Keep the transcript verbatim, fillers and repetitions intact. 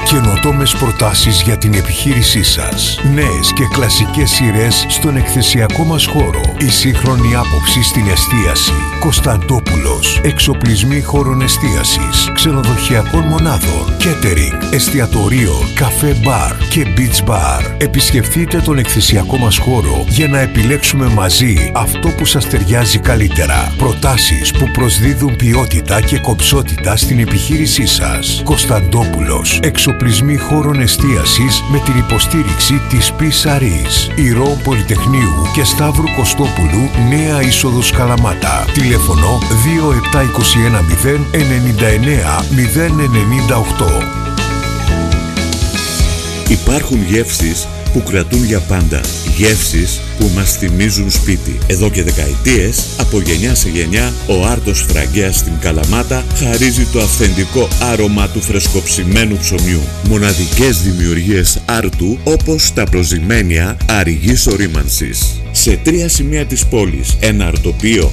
Καινοτόμες προτάσεις για την επιχείρησή σας. Νέες και κλασικές σειρές στον εκθεσιακό μας χώρο. Η σύγχρονη άποψη στην εστίαση. Κωνσταντόπουλος. Εξοπλισμοί χώρων εστίασης, ξενοδοχειακών μονάδων, catering, εστιατορίων, καφέ μπαρ και beach bar. Επισκεφτείτε τον εκθεσιακό μας χώρο για να επιλέξουμε μαζί αυτό που σας ταιριάζει καλύτερα. Προτάσεις που προσδίδουν ποιότητα και κομψότητα στην επιχείρησή σας. Κωνσταντόπουλος. Εξοπλισμοί χώρων εστίασης με την υποστήριξη της Πισαρής, Ηρώου Πολυτεχνείου και Σταύρου Κωστόπουλου, Νέα Είσοδος Καλαμάτα. Τηλέφωνο δύο επτά δύο ένα μηδέν εννιά εννιά μηδέν εννιά οκτώ. Υπάρχουν γεύσεις που κρατούν για πάντα. Γεύσεις που μας θυμίζουν σπίτι. Εδώ και δεκαετίες, από γενιά σε γενιά, ο Άρτος Φραγκέας στην Καλαμάτα χαρίζει το αυθεντικό άρωμα του φρεσκοψημένου ψωμιού. Μοναδικές δημιουργίες Άρτου, όπως τα προζυμένια αριγής ορίμανσης. Σε τρία σημεία της πόλης, ένα αρτοπείο